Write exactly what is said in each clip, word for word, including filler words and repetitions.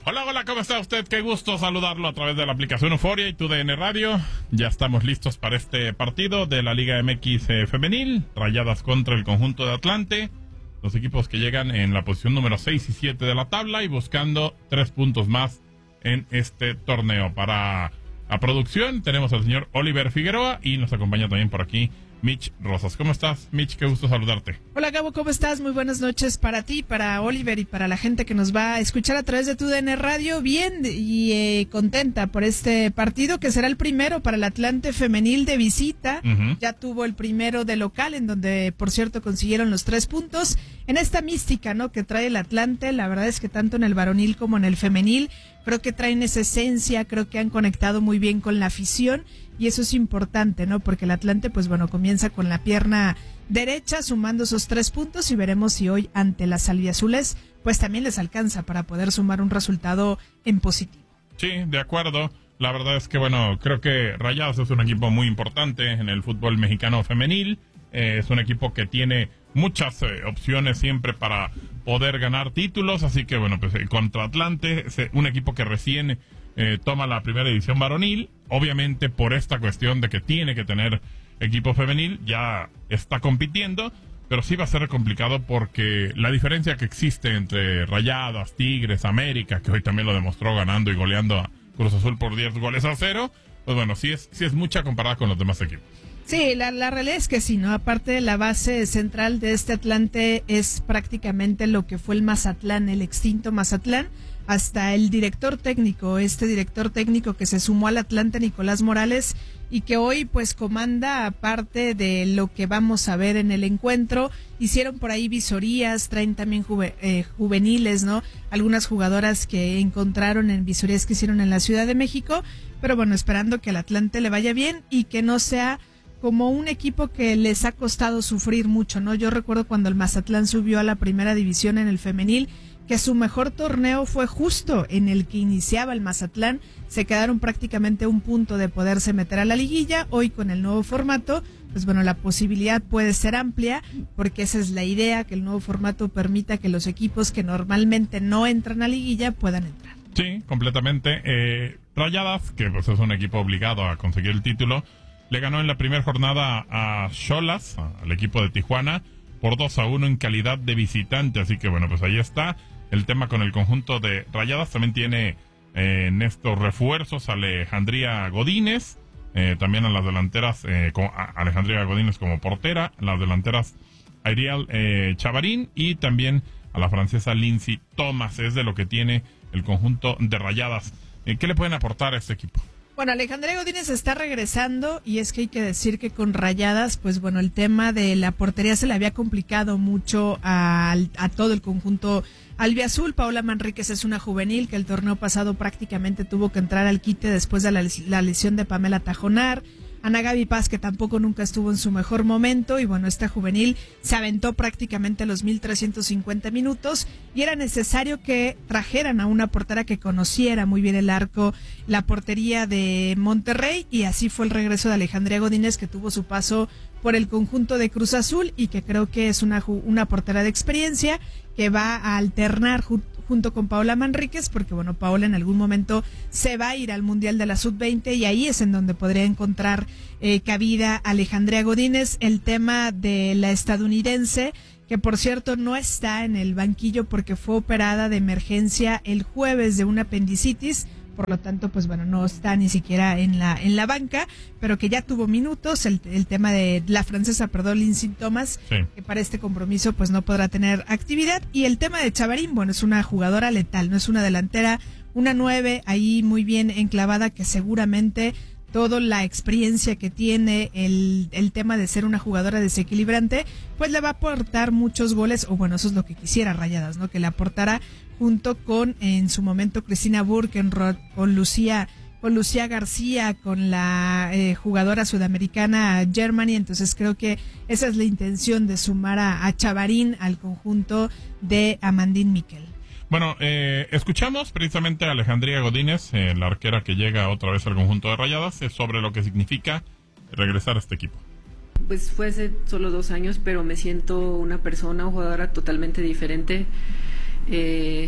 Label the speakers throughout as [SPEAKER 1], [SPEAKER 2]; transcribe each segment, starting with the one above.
[SPEAKER 1] Hola, hola, ¿cómo está usted? Qué gusto saludarlo a través de la aplicación Euforia y T U D N Radio. Ya estamos listos para este partido de la Liga M X eh, Femenil, Rayadas contra el conjunto de Atlante. Los equipos que llegan en la posición número seis y siete de la tabla y buscando tres puntos más en este torneo. Para la producción tenemos al señor Oliver Figueroa y nos acompaña también por aquí Mitch Rosas. ¿Cómo estás, Mitch? Qué gusto saludarte.
[SPEAKER 2] Hola, Gabo, ¿cómo estás? Muy buenas noches para ti, para Oliver y para la gente que nos va a escuchar a través de T U D N Radio. Bien y eh, contenta por este partido que será el primero para el Atlante femenil de visita. Uh-huh. Ya tuvo el primero de local, en donde, por cierto, consiguieron los tres puntos. En esta mística, ¿no?, que trae el Atlante, la verdad es que tanto en el varonil como en el femenil, creo que traen esa esencia, creo que han conectado muy bien con la afición. Y eso es importante, ¿no? Porque el Atlante, pues bueno, comienza con la pierna derecha, sumando esos tres puntos, y veremos si hoy ante las albiazules, pues también les alcanza para poder sumar un resultado en positivo.
[SPEAKER 1] Sí, de acuerdo. La verdad es que, bueno, creo que Rayados es un equipo muy importante en el fútbol mexicano femenil. Eh, es un equipo que tiene muchas eh, opciones siempre para poder ganar títulos. Así que, bueno, pues eh, contra Atlante, es un equipo que recién eh, toma la primera división varonil. Obviamente por esta cuestión de que tiene que tener equipo femenil, ya está compitiendo, pero sí va a ser complicado porque la diferencia que existe entre Rayadas, Tigres, América, que hoy también lo demostró ganando y goleando a Cruz Azul por diez goles a cero, pues bueno, sí es, sí es mucha comparada con los demás equipos.
[SPEAKER 2] Sí, la, la realidad es que sí, ¿no? Aparte, la base central de este Atlante es prácticamente lo que fue el Mazatlán, el extinto Mazatlán, hasta el director técnico, este director técnico que se sumó al Atlante, Nicolás Morales, y que hoy pues comanda, aparte de lo que vamos a ver en el encuentro. Hicieron por ahí visorías, traen también juve, eh, juveniles, ¿no? Algunas jugadoras que encontraron en visorías que hicieron en la Ciudad de México, pero bueno, esperando que al Atlante le vaya bien y que no sea como un equipo que les ha costado sufrir mucho, ¿no? Yo recuerdo cuando el Mazatlán subió a la primera división en el femenil, que su mejor torneo fue justo en el que iniciaba el Mazatlán. Se quedaron prácticamente a un punto de poderse meter a la liguilla. Hoy, con el nuevo formato, pues bueno, la posibilidad puede ser amplia, porque esa es la idea, que el nuevo formato permita que los equipos que normalmente no entran a liguilla puedan entrar.
[SPEAKER 1] Sí, completamente. Eh, Rayadas, que pues es un equipo obligado a conseguir el título, le ganó en la primera jornada a Xolas, al equipo de Tijuana, por dos a uno en calidad de visitante. Así que bueno, pues ahí está el tema con el conjunto de Rayadas. También tiene eh, en estos refuerzos a Alejandría Godínez, eh, también a las delanteras, eh, con, a Alejandría Godínez como portera, a las delanteras Ariel eh, Chavarín y también a la francesa Lindsay Thomas. Es de lo que tiene el conjunto de Rayadas. Eh, ¿Qué le pueden aportar a este equipo?
[SPEAKER 2] Bueno, Alejandría Godínez está regresando, y es que hay que decir que con Rayadas, pues bueno, el tema de la portería se le había complicado mucho a, a todo el conjunto albiazul. Paola Manríquez es una juvenil que el torneo pasado prácticamente tuvo que entrar al quite después de la, la lesión de Pamela Tajonar. Ana Gaby Paz, que tampoco nunca estuvo en su mejor momento, y bueno, esta juvenil se aventó prácticamente los mil trescientos cincuenta minutos, y era necesario que trajeran a una portera que conociera muy bien el arco, la portería de Monterrey, y así fue el regreso de Alejandría Godínez, que tuvo su paso por el conjunto de Cruz Azul, y que creo que es una, una portera de experiencia, que va a alternar junto junto con Paola Manríquez, porque bueno, Paola en algún momento se va a ir al Mundial de la sub veinte, y ahí es en donde podría encontrar eh, cabida Alejandría Godínez. El tema de la estadounidense, que por cierto no está en el banquillo porque fue operada de emergencia el jueves de una apendicitis, por lo tanto, pues bueno, no está ni siquiera en la en la banca, pero que ya tuvo minutos. El, el tema de la francesa, perdón, Lindsay Thomas, sí, que para este compromiso pues no podrá tener actividad. Y el tema de Chavarín, bueno, es una jugadora letal, no es una delantera, una nueve ahí muy bien enclavada, que seguramente toda la experiencia que tiene, el, el tema de ser una jugadora desequilibrante, pues le va a aportar muchos goles, o bueno, eso es lo que quisiera Rayadas, ¿no? Que le aportara junto con, en su momento, Cristina Burkenroth, con Lucía, con Lucía García, con la eh, jugadora sudamericana Germany. Entonces creo que esa es la intención de sumar a, a Chavarín al conjunto de Amandine Miquel.
[SPEAKER 1] Bueno, eh, escuchamos precisamente a Alejandría Godínez, eh, la arquera que llega otra vez al conjunto de Rayadas, eh, sobre lo que significa regresar a este equipo.
[SPEAKER 3] Pues fue hace solo dos años, pero me siento una persona, una jugadora totalmente diferente. Eh,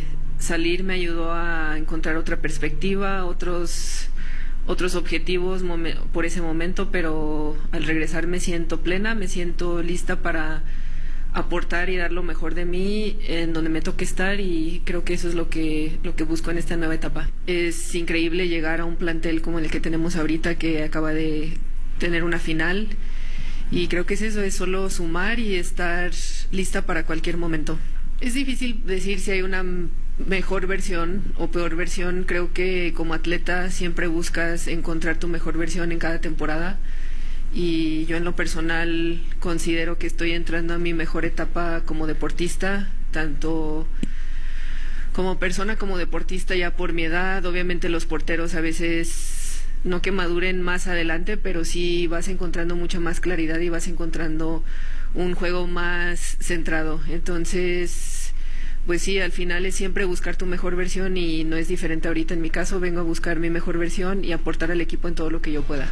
[SPEAKER 3] salir me ayudó a encontrar otra perspectiva, otros otros objetivos momen- por ese momento, pero al regresar me siento plena, me siento lista para aportar y dar lo mejor de mí en donde me toque estar, y creo que eso es lo que lo que busco en esta nueva etapa. Es increíble llegar a un plantel como el que tenemos ahorita, que acaba de tener una final, y creo que es eso, es solo sumar y estar lista para cualquier momento. Es difícil decir si hay una mejor versión o peor versión. Creo que como atleta siempre buscas encontrar tu mejor versión en cada temporada, y yo en lo personal considero que estoy entrando a mi mejor etapa como deportista, tanto como persona como deportista, ya por mi edad. Obviamente los porteros a veces no que maduren más adelante, pero sí vas encontrando mucha más claridad y vas encontrando un juego más centrado. Entonces, pues sí, al final es siempre buscar tu mejor versión, y no es diferente ahorita. En mi caso vengo a buscar mi mejor versión y aportar al equipo en todo lo que yo pueda.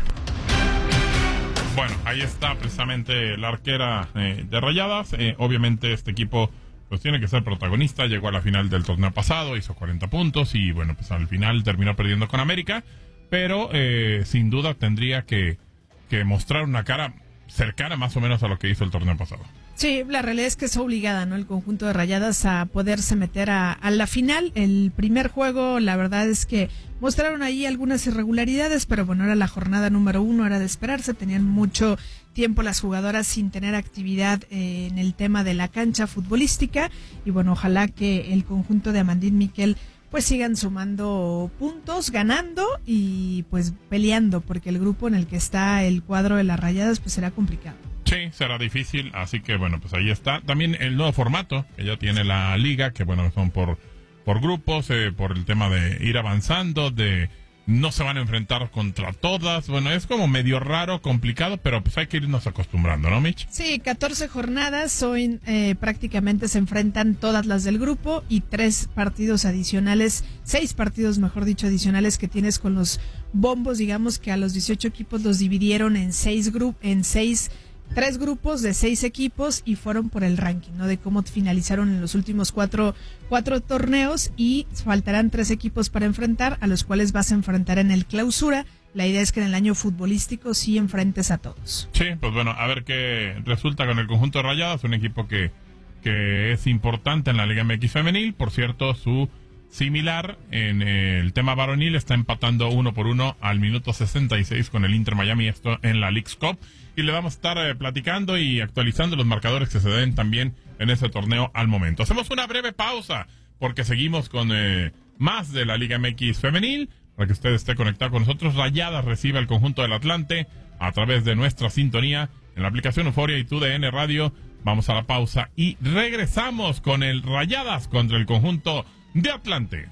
[SPEAKER 1] Bueno, ahí está precisamente la arquera eh, de Rayadas. Eh, obviamente este equipo pues tiene que ser protagonista. Llegó a la final del torneo pasado, hizo cuarenta puntos y bueno, pues al final terminó perdiendo con América. Pero eh, sin duda tendría que, que mostrar una cara cercana más o menos a lo que hizo el torneo pasado.
[SPEAKER 2] Sí, la realidad es que es obligada, ¿no? El conjunto de Rayadas a poderse meter a, a la final. El primer juego, la verdad es que mostraron ahí algunas irregularidades, pero bueno, era la jornada número uno, era de esperarse. Tenían mucho tiempo las jugadoras sin tener actividad eh, en el tema de la cancha futbolística, y bueno, ojalá que el conjunto de Amandine Miquel pues sigan sumando puntos, ganando y pues peleando, porque el grupo en el que está el cuadro de las Rayadas pues será complicado.
[SPEAKER 1] Sí, será difícil, así que bueno, pues ahí está. También el nuevo formato que ya tiene la liga, que bueno, son por, por grupos, eh, por el tema de ir avanzando, de no se van a enfrentar contra todas. Bueno, es como medio raro, complicado, pero pues hay que irnos acostumbrando, ¿no, Mitch?
[SPEAKER 2] Sí, catorce jornadas, hoy eh, prácticamente se enfrentan todas las del grupo, y tres partidos adicionales, seis partidos, mejor dicho, adicionales que tienes con los bombos. Digamos que a los dieciocho equipos los dividieron en seis grupos, en seis Tres grupos de seis equipos, y fueron por el ranking, ¿no? De cómo finalizaron en los últimos cuatro, cuatro torneos, y faltarán tres equipos para enfrentar, a los cuales vas a enfrentar en el clausura. La idea es que en el año futbolístico sí enfrentes a todos.
[SPEAKER 1] Sí, pues bueno, a ver qué resulta con el conjunto de Rayadas, un equipo que, que es importante en la Liga M X femenil. Por cierto, su similar en el tema varonil está empatando uno por uno al minuto sesenta y seis con el Inter Miami, esto en la Leagues Cup, y le vamos a estar eh, platicando y actualizando los marcadores que se den también en ese torneo al momento. Hacemos una breve pausa porque seguimos con eh, más de la Liga M X femenil, para que usted esté conectado con nosotros. Rayadas recibe al conjunto del Atlante a través de nuestra sintonía en la aplicación Euforia y tu D N Radio. Vamos a la pausa y regresamos con el Rayadas contra el conjunto de Atlante.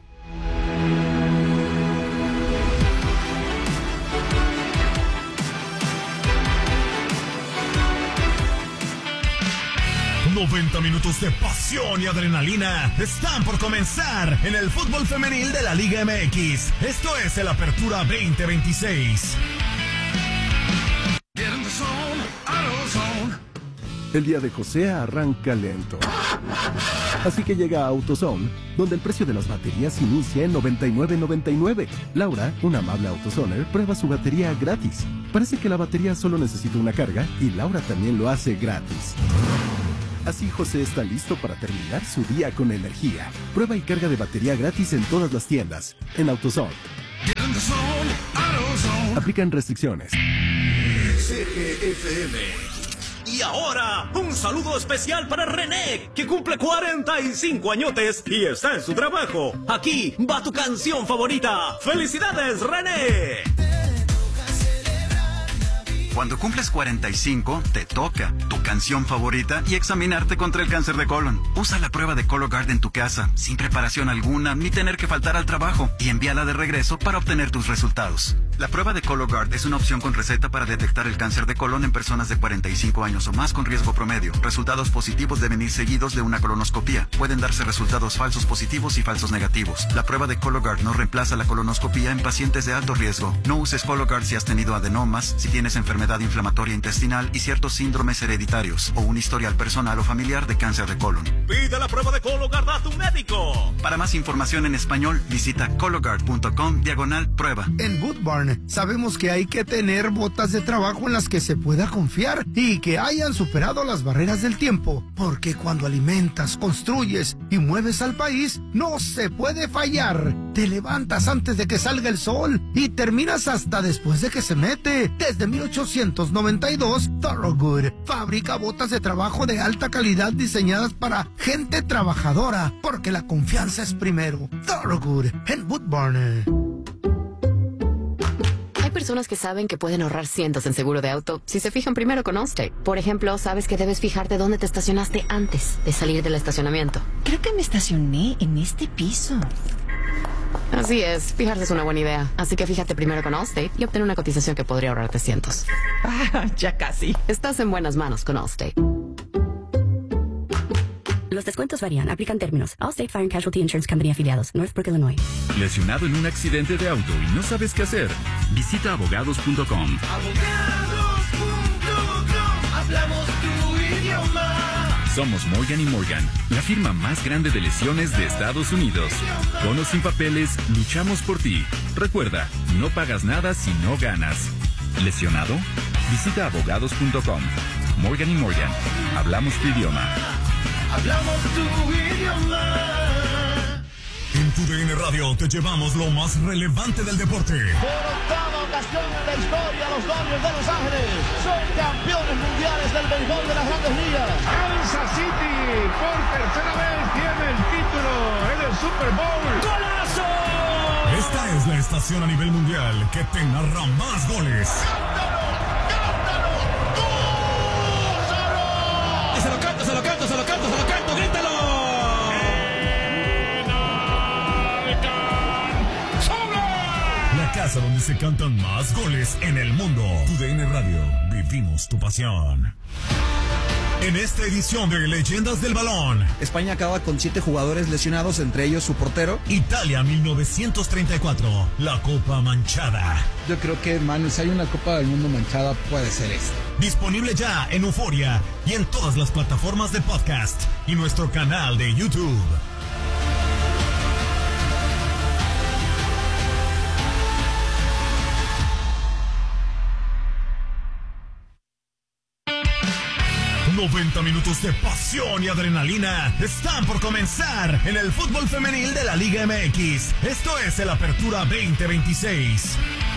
[SPEAKER 4] noventa minutos de pasión y adrenalina están por comenzar en el fútbol femenil de la Liga M X. Esto es el Apertura veinte veintiséis.
[SPEAKER 5] El día de José arranca lento. Así que llega a AutoZone, donde el precio de las baterías inicia en noventa y nueve noventa y nueve. Laura, una amable AutoZoner, prueba su batería gratis. Parece que la batería solo necesita una carga, y Laura también lo hace gratis. Así José está listo para terminar su día con energía. Prueba y carga de batería gratis en todas las tiendas. En AutoZone. Aplican restricciones.
[SPEAKER 4] C G F M. Y ahora, un saludo especial para René, que cumple cuarenta y cinco añotes y está en su trabajo. Aquí va tu canción favorita. ¡Felicidades, René!
[SPEAKER 6] Cuando cumples cuarenta y cinco, te toca tu canción favorita y examinarte contra el cáncer de colon. Usa la prueba de Cologuard en tu casa, sin preparación alguna, ni tener que faltar al trabajo, y envíala de regreso para obtener tus resultados. La prueba de Cologuard es una opción con receta para detectar el cáncer de colon en personas de cuarenta y cinco años o más con riesgo promedio. Resultados positivos deben ir seguidos de una colonoscopía. Pueden darse resultados falsos positivos y falsos negativos. La prueba de Cologuard no reemplaza la colonoscopía en pacientes de alto riesgo. No uses Cologuard si has tenido adenomas, si tienes enfermedad inflamatoria intestinal y ciertos síndromes hereditarios o un historial personal o familiar de cáncer de colon.
[SPEAKER 4] Pide la prueba de Cologuard a tu médico.
[SPEAKER 6] Para más información en español, visita cologuard punto com diagonal prueba.
[SPEAKER 7] En Boot Barn sabemos que hay que tener botas de trabajo en las que se pueda confiar y que hayan superado las barreras del tiempo, porque cuando alimentas, construyes y mueves al país, no se puede fallar. Te levantas antes de que salga el sol y terminas hasta después de que se mete. Desde mil ochocientos noventa y dos, Thorogood fabrica botas de trabajo de alta calidad diseñadas para gente trabajadora, porque la confianza es primero. Thorogood en Boot Barn.
[SPEAKER 8] Hay personas que saben que pueden ahorrar cientos en seguro de auto si se fijan primero con Allstate. Por ejemplo, sabes que debes fijarte dónde te estacionaste antes de salir del estacionamiento.
[SPEAKER 9] Creo que me estacioné en este piso.
[SPEAKER 8] Así es, fijarse es una buena idea. Así que fíjate primero con Allstate y obtén una cotización que podría ahorrarte cientos.
[SPEAKER 9] Ah, ya casi.
[SPEAKER 8] Estás en buenas manos con Allstate.
[SPEAKER 10] Los descuentos varían. Aplican términos. Allstate Fire and Casualty Insurance Company afiliados. Northbrook, Illinois.
[SPEAKER 11] ¿Lesionado en un accidente de auto y no sabes qué hacer? Visita abogados punto com.
[SPEAKER 12] Abogados punto com. Hablamos tu idioma.
[SPEAKER 11] Somos Morgan y Morgan, la firma más grande de lesiones de Estados Unidos. Con o sin papeles, luchamos por ti. Recuerda, no pagas nada si no ganas. ¿Lesionado? Visita abogados punto com. Morgan y Morgan. Hablamos tu idioma.
[SPEAKER 12] Hablamos tu idioma.
[SPEAKER 4] En tu D N Radio te llevamos lo más relevante del deporte.
[SPEAKER 13] Por octava ocasión en la historia, los Dodgers de Los Ángeles son campeones mundiales del béisbol de las Grandes Ligas.
[SPEAKER 14] Kansas City por tercera vez tiene el título en el Super Bowl.
[SPEAKER 13] ¡Golazo!
[SPEAKER 4] Esta es la estación a nivel mundial que te narra más goles.
[SPEAKER 13] Y se lo canto, se lo canto, se lo canto, se lo canto, grítalo.
[SPEAKER 4] La casa donde se cantan más goles en el mundo. Tu D N Radio, vivimos tu pasión. En esta edición de Leyendas del Balón,
[SPEAKER 15] España acaba con siete jugadores lesionados, entre ellos su portero.
[SPEAKER 4] Italia mil novecientos treinta y cuatro, la Copa Manchada.
[SPEAKER 16] Yo creo que, Manu, si hay una Copa del Mundo manchada, puede ser esta.
[SPEAKER 4] Disponible ya en Euforia y en todas las plataformas de podcast y nuestro canal de YouTube. noventa minutos de pasión y adrenalina están por comenzar en el fútbol femenil de la Liga M X. Esto es el Apertura veinte veintiséis.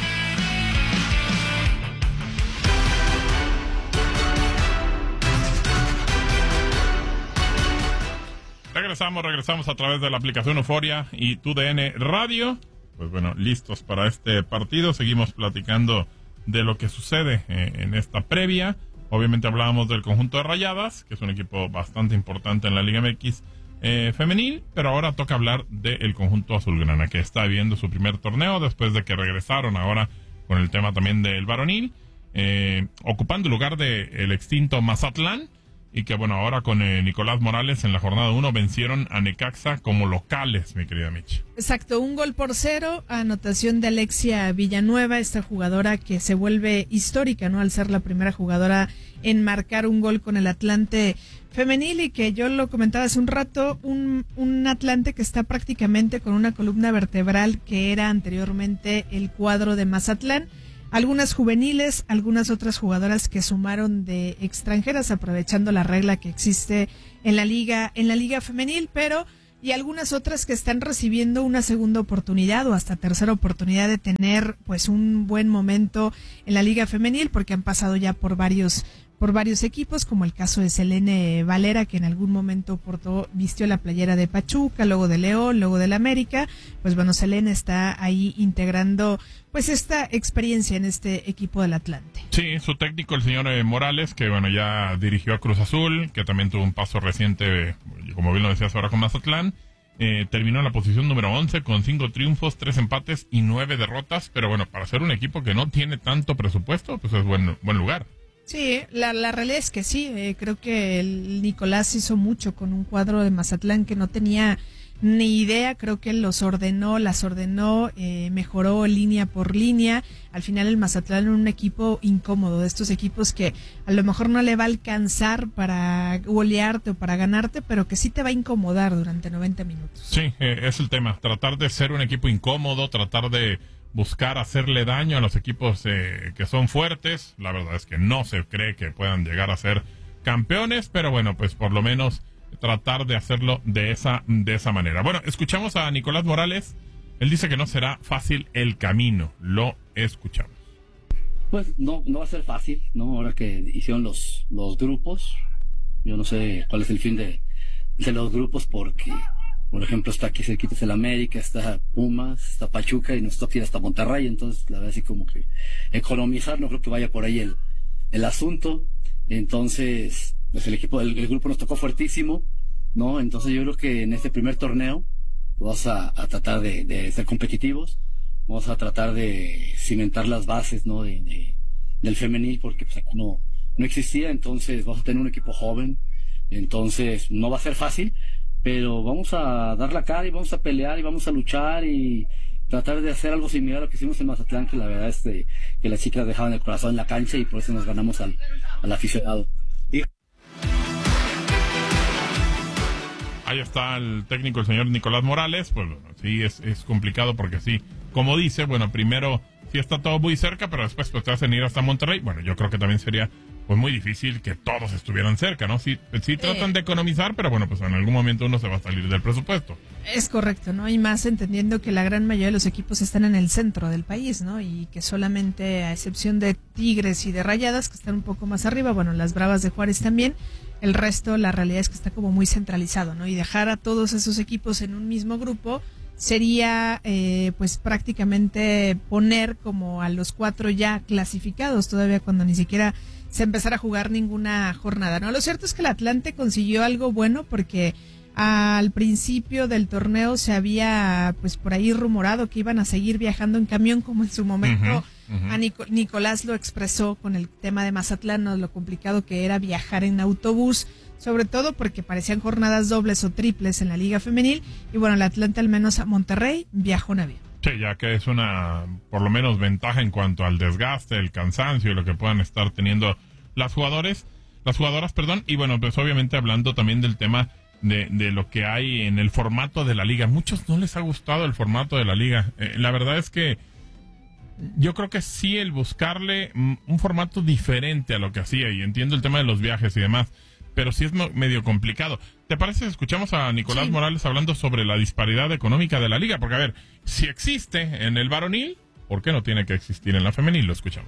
[SPEAKER 1] Regresamos, regresamos a través de la aplicación Euforia y tu D N Radio. Pues bueno, listos para este partido. Seguimos platicando de lo que sucede eh, en esta previa. Obviamente hablábamos del conjunto de Rayadas, que es un equipo bastante importante en la Liga M X eh, femenil, pero ahora toca hablar del conjunto azulgrana, que está viviendo su primer torneo después de que regresaron ahora con el tema también del varonil, eh, ocupando el lugar del extinto Mazatlán, y que bueno, ahora con eh, Nicolás Morales en la jornada uno vencieron a Necaxa como locales, mi querida Mitch.
[SPEAKER 2] Exacto, un gol por cero, anotación de Alexia Villanueva, esta jugadora que se vuelve histórica, ¿no? Al ser la primera jugadora en marcar un gol con el Atlante femenil, y que yo lo comentaba hace un rato, un, un Atlante que está prácticamente con una columna vertebral que era anteriormente el cuadro de Mazatlán. Algunas juveniles, algunas otras jugadoras que sumaron de extranjeras, aprovechando la regla que existe en la liga, en la liga femenil, pero y algunas otras que están recibiendo una segunda oportunidad o hasta tercera oportunidad de tener pues un buen momento en la liga femenil, porque han pasado ya por varios por varios equipos, como el caso de Selene Valera, que en algún momento portó, vistió la playera de Pachuca, luego de León, luego del América. Pues bueno, Selene está ahí integrando pues esta experiencia en este equipo del Atlante.
[SPEAKER 1] Sí, su técnico, el señor eh, Morales, que bueno, ya dirigió a Cruz Azul, que también tuvo un paso reciente, como bien lo decías ahora, con Mazatlán. Eh, terminó en la posición número once con cinco triunfos, tres empates y nueve derrotas. Pero bueno, para ser un equipo que no tiene tanto presupuesto, pues es buen, buen lugar.
[SPEAKER 2] Sí, la, la realidad es que sí. Eh, creo que el Nicolás hizo mucho con un cuadro de Mazatlán que no tenía ni idea. Creo que los ordenó, las ordenó, eh, mejoró línea por línea. Al final el Mazatlán era un equipo incómodo, de estos equipos que a lo mejor no le va a alcanzar para golearte o para ganarte, pero que sí te va a incomodar durante noventa minutos.
[SPEAKER 1] Sí, eh, es el tema, tratar de ser un equipo incómodo, tratar de buscar hacerle daño a los equipos eh, que son fuertes. La verdad es que no se cree que puedan llegar a ser campeones, pero bueno, pues por lo menos tratar de hacerlo de esa de esa manera. Bueno, escuchamos a Nicolás Morales. Él dice que no será fácil el camino. Lo escuchamos.
[SPEAKER 17] Pues no no va a ser fácil, ¿no? Ahora que hicieron los los grupos, yo no sé cuál es el fin de, de los grupos, porque por ejemplo está aquí cerquita el América, está Pumas, está Pachuca y nos toca ir hasta Monterrey. Entonces la verdad así como que economizar, no creo que vaya por ahí el, el asunto. Entonces pues el equipo del el grupo nos tocó fuertísimo, ¿no? Entonces yo creo que en este primer torneo vamos a, a tratar de, de ser competitivos, vamos a tratar de cimentar las bases, ¿no? De, de, del femenil, porque pues aquí no, no existía. Entonces vamos a tener un equipo joven, entonces no va a ser fácil, pero vamos a dar la cara y vamos a pelear y vamos a luchar y tratar de hacer algo similar a lo que hicimos en Mazatlán, que la verdad es que, que las chicas dejaban el corazón en la cancha y por eso nos ganamos al, al aficionado. Y
[SPEAKER 1] ahí está el técnico, el señor Nicolás Morales. Pues sí, es, es complicado porque sí, como dice, bueno, primero sí está todo muy cerca, pero después pues te hacen ir hasta Monterrey. Bueno, yo creo que también sería pues muy difícil que todos estuvieran cerca, ¿no? Sí, sí tratan
[SPEAKER 2] Eh.
[SPEAKER 1] de economizar, pero bueno, pues en algún momento uno se va a salir del presupuesto.
[SPEAKER 2] Es correcto, ¿no? Y más entendiendo que la gran mayoría de los equipos están en el centro del país, ¿no? Y que solamente, a excepción de Tigres y de Rayadas, que están un poco más arriba, bueno, las Bravas de Juárez también, el resto, la realidad es que está como muy centralizado, ¿no? Y dejar a todos esos equipos en un mismo grupo sería, eh, pues prácticamente poner como a los cuatro ya clasificados, todavía cuando ni siquiera se empezara a jugar ninguna jornada, ¿no? Lo cierto es que el Atlante consiguió algo bueno porque al principio del torneo se había, pues por ahí rumorado que iban a seguir viajando en camión, como en su momento
[SPEAKER 1] Uh-huh, uh-huh.
[SPEAKER 2] a Nico- Nicolás lo expresó con el tema de Mazatlán, ¿no? Lo complicado que era viajar en autobús, sobre todo porque parecían jornadas dobles o triples en la Liga Femenil. Y bueno, el Atlante al menos a Monterrey viajó en avión.
[SPEAKER 1] Sí, ya que es una, por lo menos, ventaja en cuanto al desgaste, el cansancio y lo que puedan estar teniendo las jugadores, las jugadoras, perdón. Y bueno, pues obviamente hablando también del tema de, de lo que hay en el formato de la liga. Muchos no les ha gustado el formato de la liga. Eh, la verdad es que yo creo que sí, el buscarle mm, un formato diferente a lo que hacía, y entiendo el tema de los viajes y demás, pero sí es mo- medio complicado. ¿Te parece si escuchamos a Nicolás
[SPEAKER 2] Sí.
[SPEAKER 1] Morales hablando sobre la disparidad económica de la liga? Porque, a ver, si existe en el varonil, ¿por qué no tiene que existir en la femenil? Lo escuchamos.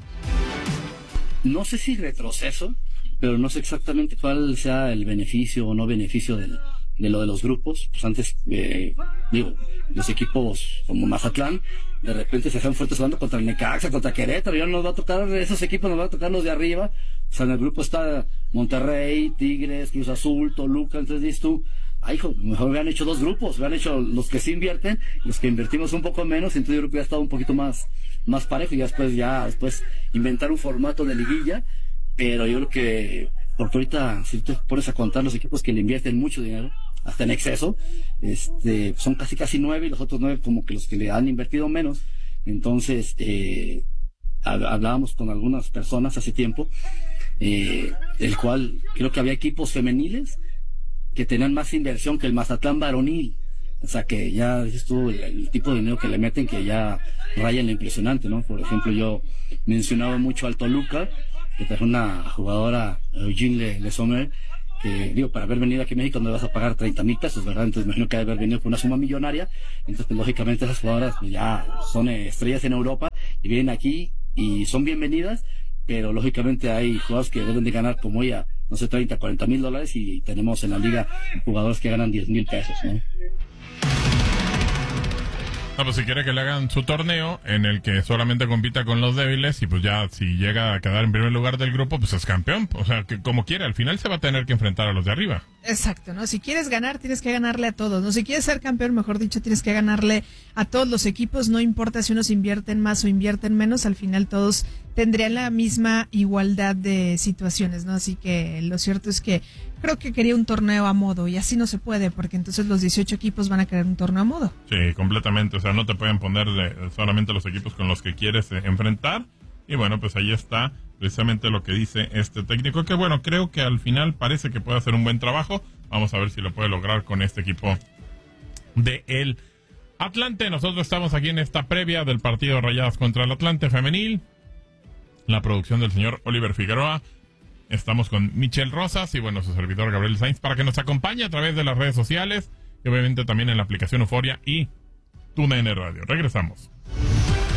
[SPEAKER 17] no sé si retroceso, pero no sé exactamente cuál sea el beneficio o no beneficio del, de lo de los grupos. Pues antes, eh, digo, los equipos como Mazatlán, de repente se hacían fuertes jugando contra el Necaxa, contra Querétaro, ya no nos va a tocar esos equipos, nos va a tocar los de arriba. O sea, en el grupo está Monterrey, Tigres, Cruz Azul, Toluca. Entonces dices tú, ay, hijo, mejor hubieran hecho dos grupos, hubieran hecho los que sí invierten, los que invertimos un poco menos. Entonces yo creo que hubiera estado un poquito más, más parejo, y ya después, ya después inventar un formato de liguilla. Pero yo creo que, porque ahorita, si te pones a contar los equipos que le invierten mucho dinero, hasta en exceso, este, son casi casi nueve, y los otros nueve como que los que le han invertido menos. Entonces, eh, hablábamos con algunas personas hace tiempo, eh, el cual creo que había equipos femeniles que tenían más inversión que el Mazatlán varonil. O sea, que ya dices tú, el, el tipo de dinero que le meten, que ya raya en lo impresionante, ¿no? Por ejemplo, yo mencionaba mucho al Toluca, que trajo una jugadora, Eugene Le, Le Sommer, que, digo, para haber venido aquí a México no le vas a pagar treinta mil pesos, ¿verdad? Entonces imagino que debe haber venido con una suma millonaria. Entonces, pues, lógicamente esas jugadoras pues, ya son estrellas en Europa y vienen aquí y son bienvenidas, pero lógicamente hay jugadores que deben de ganar como ella, no sé, treinta, cuarenta mil dólares, y tenemos en la liga jugadores que ganan diez mil pesos, ¿no?
[SPEAKER 1] No, pues si quiere que le hagan su torneo en el que solamente compita con los débiles, y pues ya si llega a quedar en primer lugar del grupo, pues es campeón. O sea, que como quiera, al final se va a tener que enfrentar a los de arriba.
[SPEAKER 2] Exacto, ¿no? Si quieres ganar, tienes que ganarle a todos, ¿no? Si quieres ser campeón, mejor dicho, tienes que ganarle a todos los equipos, no importa si unos invierten más o invierten menos, al final todos tendrían la misma igualdad de situaciones, ¿no? Así que lo cierto es que creo que quería un torneo a modo y así no se puede, porque entonces los dieciocho equipos van a querer un torneo a modo.
[SPEAKER 1] Sí, completamente, o sea, no te pueden poner de, solamente los equipos con los que quieres eh, enfrentar, y bueno, pues ahí está precisamente lo que dice este técnico, que bueno, creo que al final parece que puede hacer un buen trabajo. Vamos a ver si lo puede lograr con este equipo de el Atlante. Nosotros estamos aquí en esta previa del partido Rayadas contra el Atlante femenil. La producción del señor Oliver Figueroa. Estamos con Michelle Rosas y bueno, su servidor Gabriel Sainz para que nos acompañe a través de las redes sociales y obviamente también en la aplicación Euforia y TuneIn Radio. Regresamos.